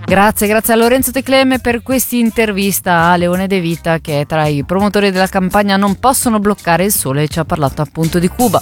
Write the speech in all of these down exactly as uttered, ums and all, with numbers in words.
Grazie, grazie a Lorenzo Teclemme per questa intervista a Leone De Vita, che è tra i promotori della campagna Non possono bloccare il sole, e ci ha parlato appunto di Cuba.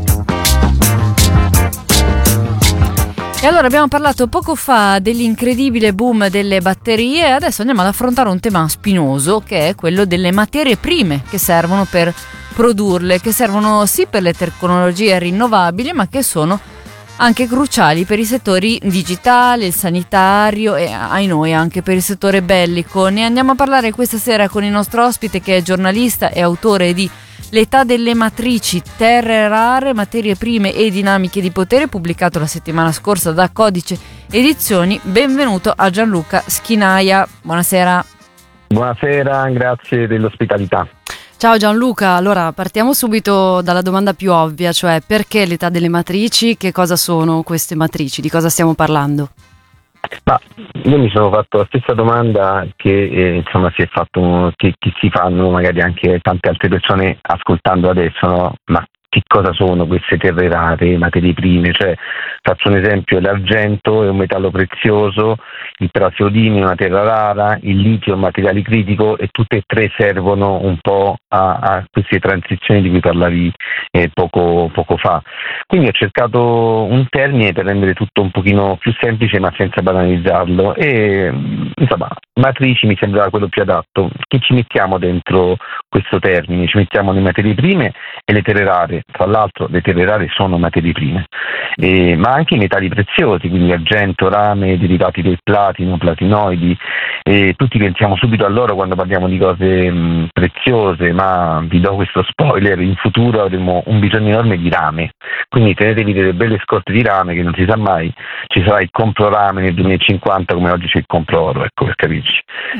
E allora abbiamo parlato poco fa dell'incredibile boom delle batterie e adesso andiamo ad affrontare un tema spinoso, che è quello delle materie prime che servono per produrle, che servono sì per le tecnologie rinnovabili, ma che sono anche cruciali per i settori digitale, il sanitario e, ai noi, anche per il settore bellico. Ne andiamo a parlare questa sera con il nostro ospite, che è giornalista e autore di L'età delle matrici, terre rare, materie prime e dinamiche di potere, pubblicato la settimana scorsa da Codice Edizioni. Benvenuto a Gianluca Schinaia. Buonasera. Buonasera, grazie dell'ospitalità. Ciao Gianluca, allora partiamo subito dalla domanda più ovvia, cioè perché l'età delle matrici, che cosa sono queste matrici, di cosa stiamo parlando? Ma io mi sono fatto la stessa domanda che eh, insomma si è fatto, che, che si fanno magari anche tante altre persone ascoltando adesso, no? Ma che cosa sono queste terre rare, materie prime? Cioè, faccio un esempio: l'argento è un metallo prezioso, il praseodime è una terra rara, il litio è un materiale critico, e tutte e tre servono un po' a, a queste transizioni di cui parlavi eh, poco, poco fa. Quindi ho cercato un termine per rendere tutto un pochino più semplice ma senza banalizzarlo, e insomma matrici mi sembrava quello più adatto. Che ci mettiamo dentro questo termine? Ci mettiamo le materie prime e le terre rare. Tra l'altro le terre rare sono materie prime, eh, ma anche i metalli preziosi, quindi argento, rame, derivati del platino, platinoidi, eh, tutti pensiamo subito a loro quando parliamo di cose mh, preziose, ma vi do questo spoiler: in futuro avremo un bisogno enorme di rame, quindi tenetevi delle belle scorte di rame, che non si sa mai, ci sarà il compro rame nel duemilacinquanta come oggi c'è il compro oro, ecco, per capirci.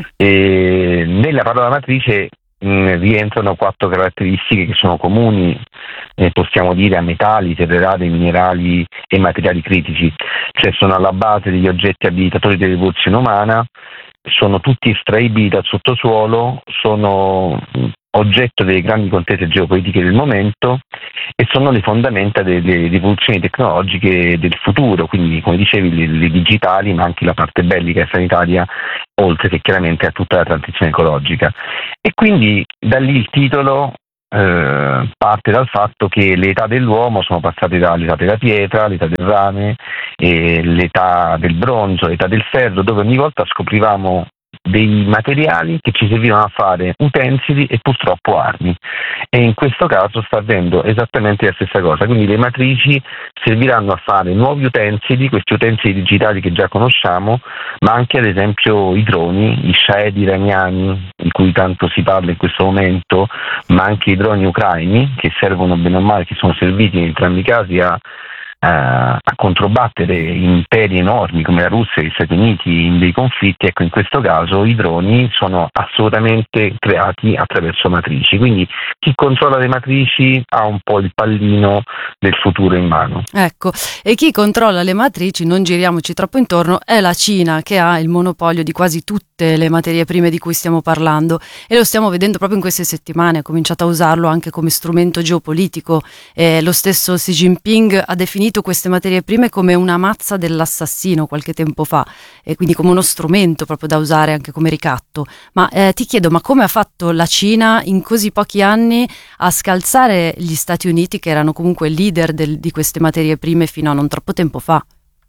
E nella parola matrice mh, rientrano quattro caratteristiche che sono comuni, eh, possiamo dire, a metalli, terre rare, minerali e materiali critici, cioè sono alla base degli oggetti abilitatori dell'evoluzione umana, sono tutti estraibili dal sottosuolo, sono oggetto delle grandi contese geopolitiche del momento e sono le fondamenta delle rivoluzioni tecnologiche del futuro, quindi come dicevi le, le digitali, ma anche la parte bellica e sanitaria, oltre che chiaramente a tutta la transizione ecologica. E quindi da lì il titolo eh, parte dal fatto che le età dell'uomo sono passate dall'età della pietra, l'età del rame, e l'età del bronzo, l'età del ferro, dove ogni volta scoprivamo dei materiali che ci servivano a fare utensili e purtroppo armi, e in questo caso sta avvenendo esattamente la stessa cosa. Quindi le matrici serviranno a fare nuovi utensili, questi utensili digitali che già conosciamo, ma anche ad esempio i droni, gli Shahed iraniani di cui tanto si parla in questo momento, ma anche i droni ucraini che servono bene o male, che sono serviti in entrambi i casi a a controbattere imperi enormi come la Russia e gli Stati Uniti in dei conflitti. Ecco, in questo caso i droni sono assolutamente creati attraverso matrici, quindi chi controlla le matrici ha un po' il pallino del futuro in mano. Ecco, e chi controlla le matrici, non giriamoci troppo intorno, è la Cina, che ha il monopolio di quasi tutte le materie prime di cui stiamo parlando, e lo stiamo vedendo proprio in queste settimane. Ha cominciato a usarlo anche come strumento geopolitico, e lo stesso Xi Jinping ha definito queste materie prime come una mazza dell'assassino qualche tempo fa, e quindi come uno strumento proprio da usare anche come ricatto. Ma eh, ti chiedo, ma come ha fatto la Cina in così pochi anni a scalzare gli Stati Uniti, che erano comunque leader del, di queste materie prime fino a non troppo tempo fa?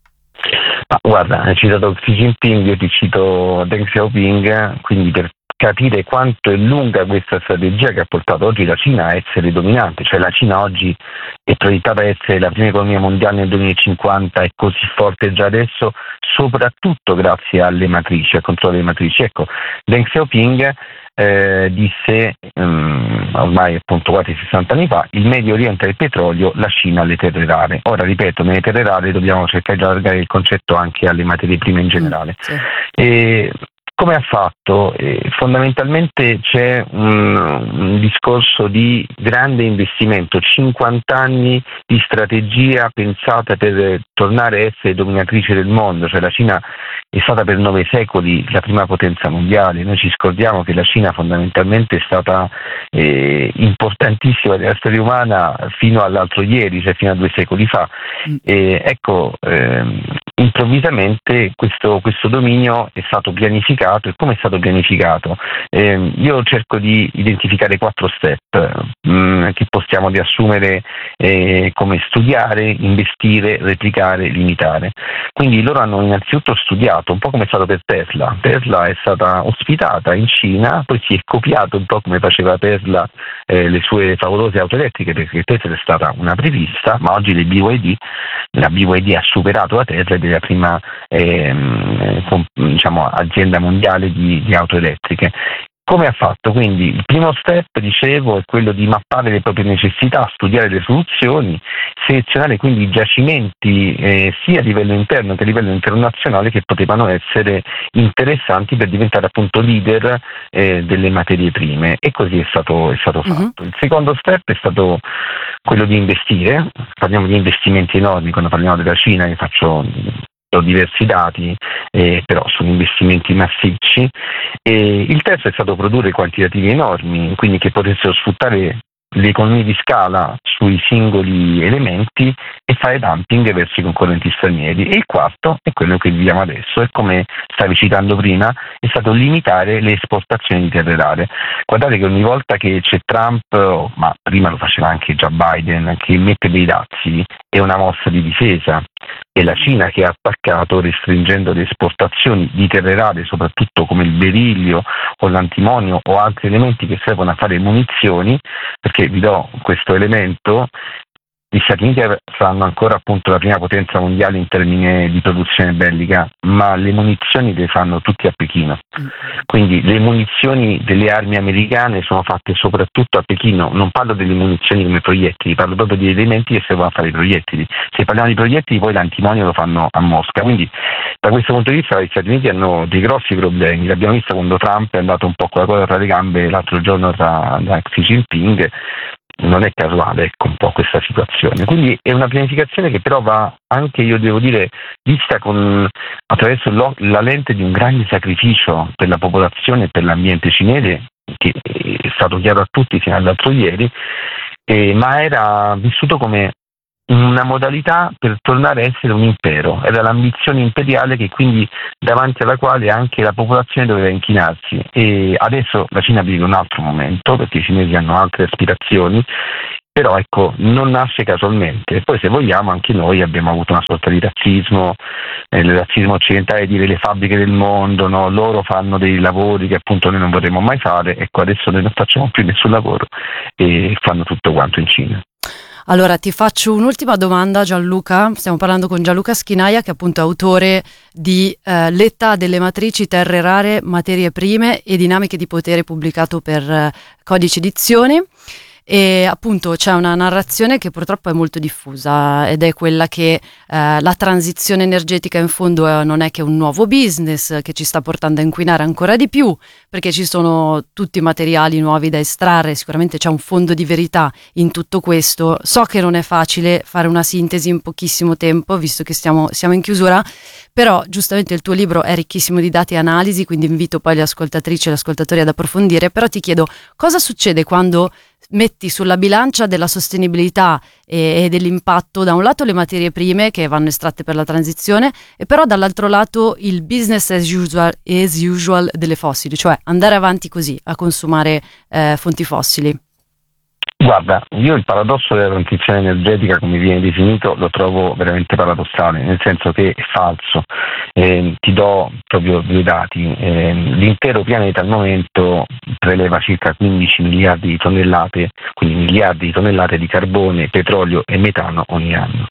Ma guarda, hai citato Xi Jinping, io ti cito Deng Xiaoping, quindi per capire quanto è lunga questa strategia che ha portato oggi la Cina a essere dominante. Cioè la Cina oggi è proiettata a essere la prima economia mondiale nel duemilacinquanta, è così forte già adesso soprattutto grazie alle matrici, al controllo delle matrici. Ecco, Deng Xiaoping eh, disse um, ormai appunto quasi sessanta anni fa: il Medio Oriente al petrolio, la Cina alle terre rare. Ora ripeto, nelle terre rare dobbiamo cercare di allargare il concetto anche alle materie prime in generale. Mm, sì. E come ha fatto? Eh, fondamentalmente c'è un, un discorso di grande investimento, cinquanta anni di strategia pensata per tornare a essere dominatrice del mondo. Cioè la Cina è stata per nove secoli la prima potenza mondiale. Noi ci scordiamo che la Cina fondamentalmente è stata eh, importantissima nella storia umana fino all'altro ieri, cioè fino a due secoli fa. Mm. E ecco, ehm, improvvisamente questo, questo dominio è stato pianificato. E come è stato pianificato? Eh, io cerco di identificare quattro step mh, che possiamo riassumere eh, come studiare, investire, replicare, limitare. Quindi loro hanno innanzitutto studiato, un po' come è stato per Tesla. Tesla è stata ospitata in Cina, poi si è copiato un po' come faceva Tesla eh, le sue favolose auto elettriche, perché Tesla è stata una apripista, ma oggi le B Y D, la B Y D ha superato la Tesla ed è la prima ehm, com, diciamo, azienda mondiale di, di auto elettriche. Come ha fatto? Quindi il primo step, dicevo, è quello di mappare le proprie necessità, studiare le soluzioni, selezionare quindi i giacimenti eh, sia a livello interno che a livello internazionale che potevano essere interessanti per diventare appunto leader eh, delle materie prime, e così è stato, è stato fatto. Uh-huh. Il secondo step è stato quello di investire. Parliamo di investimenti enormi quando parliamo della Cina, io faccio diversi dati, eh, però sono investimenti massicci. E il terzo è stato produrre quantitativi enormi, quindi che potessero sfruttare le economie di scala sui singoli elementi e fare dumping verso i concorrenti stranieri. E il quarto è quello che viviamo adesso, e come stavi citando prima, è stato limitare le esportazioni di terre rare. Guardate che ogni volta che c'è Trump, ma prima lo faceva anche già Biden, che mette dei dazi, è una mossa di difesa. È la Cina che ha attaccato restringendo le esportazioni di terre rare, soprattutto come il berillio o l'antimonio o altri elementi che servono a fare munizioni, perché vi do questo elemento: gli Stati Uniti saranno ancora appunto la prima potenza mondiale in termini di produzione bellica, ma le munizioni le fanno tutti a Pechino. Quindi le munizioni delle armi americane sono fatte soprattutto a Pechino. Non parlo delle munizioni come proiettili, parlo proprio di elementi che servono a fare i proiettili. Se parliamo di proiettili, poi l'antimonio lo fanno a Mosca. Quindi da questo punto di vista gli Stati Uniti hanno dei grossi problemi. L'abbiamo visto quando Trump è andato un po' con la coda tra le gambe l'altro giorno tra, tra Xi Jinping. Non è casuale, ecco, un po' questa situazione. Quindi è una pianificazione che però va anche, io devo dire, vista con, attraverso lo, la lente di un grande sacrificio per la popolazione e per l'ambiente cinese, che è stato chiaro a tutti fino all'altro ieri, eh, ma era vissuto come una modalità per tornare a essere un impero. Era l'ambizione imperiale, che quindi davanti alla quale anche la popolazione doveva inchinarsi. E adesso la Cina vive un altro momento, perché i cinesi hanno altre aspirazioni, però ecco, non nasce casualmente. E poi, se vogliamo, anche noi abbiamo avuto una sorta di razzismo, eh, il razzismo occidentale, dire le fabbriche del mondo, no? Loro fanno dei lavori che appunto noi non vorremmo mai fare. Ecco, adesso noi non facciamo più nessun lavoro e fanno tutto quanto in Cina. Allora ti faccio un'ultima domanda, Gianluca. Stiamo parlando con Gianluca Schinaia, che è appunto autore di eh, L'età delle matrici, terre rare, materie prime e dinamiche di potere, pubblicato per eh, Codice Edizioni. E appunto c'è una narrazione che purtroppo è molto diffusa, ed è quella che eh, la transizione energetica in fondo è, non è che un nuovo business che ci sta portando a inquinare ancora di più, perché ci sono tutti i materiali nuovi da estrarre. Sicuramente c'è un fondo di verità in tutto questo. So che non è facile fare una sintesi in pochissimo tempo, visto che stiamo, siamo in chiusura, però giustamente il tuo libro è ricchissimo di dati e analisi, quindi invito poi le ascoltatrici e gli ascoltatori ad approfondire. Però ti chiedo, cosa succede quando metti sulla bilancia della sostenibilità e, e dell'impatto da un lato le materie prime che vanno estratte per la transizione, e però dall'altro lato il business as usual, as usual delle fossili, cioè andare avanti così a consumare eh, fonti fossili? Guarda, io il paradosso della transizione energetica, come viene definito, lo trovo veramente paradossale, nel senso che è falso. Eh, ti do proprio due dati. Eh, l'intero pianeta al momento preleva circa quindici miliardi di tonnellate, quindi miliardi di tonnellate di carbone, petrolio e metano ogni anno.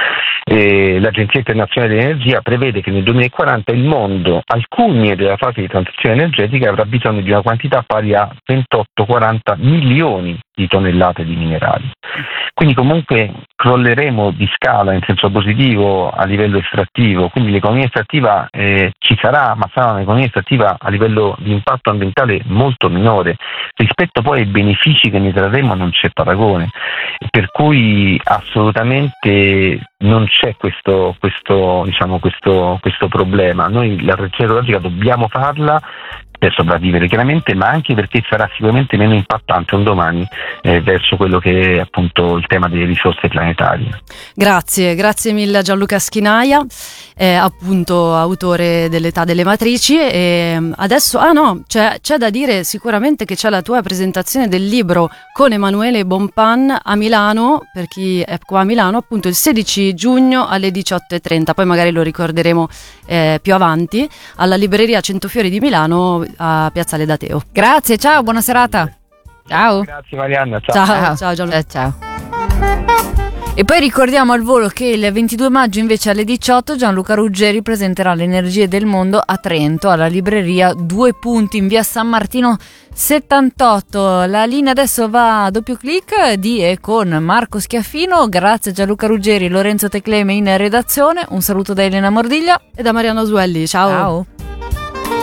Eh, L'Agenzia Internazionale dell'Energia prevede che nel duemilaquaranta il mondo, al culmine della fase di transizione energetica, avrà bisogno di una quantità pari a ventotto quaranta milioni di tonnellate di minerali. Quindi comunque crolleremo di scala in senso positivo a livello estrattivo, quindi l'economia estrattiva eh, ci sarà, ma sarà un'economia estrattiva a livello di impatto ambientale molto minore. Rispetto poi ai benefici che ne trarremo non c'è paragone, per cui assolutamente non c'è questo, questo, diciamo, questo, questo problema. Noi la transizione ecologica dobbiamo farla per sopravvivere chiaramente, ma anche perché sarà sicuramente meno impattante un domani eh, verso quello che è appunto il tema delle risorse planetarie. Grazie, grazie mille a Gianluca Schinaia, eh, appunto autore dell'Età delle Matrici. E adesso, ah no, c'è, c'è da dire sicuramente che c'è la tua presentazione del libro con Emanuele Bonpan a Milano, per chi è qua a Milano, appunto il sedici giugno alle diciotto e trenta, poi magari lo ricorderemo eh, più avanti, alla libreria Centofiori di Milano a Piazzale Dateo. Grazie, ciao, buona serata. Ciao. Grazie Marianna, ciao. Ciao, ciao Gianluca. Ciao, ciao. E poi ricordiamo al volo che il ventidue maggio invece alle diciotto Gianluca Ruggeri presenterà Le energie del mondo a Trento alla libreria Due Punti in via San Martino settantotto. La linea adesso va a doppio clic di e con Marco Schiaffino. Grazie a Gianluca Ruggeri e Lorenzo Tecleme in redazione. Un saluto da Elena Mordiglia e da Mariano Suelli. Ciao. Ciao.